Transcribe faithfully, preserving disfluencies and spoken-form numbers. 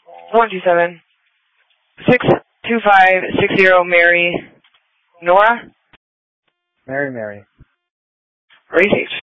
one two seven, six two five six zero, Mary Nora? Mary Mary. Race H.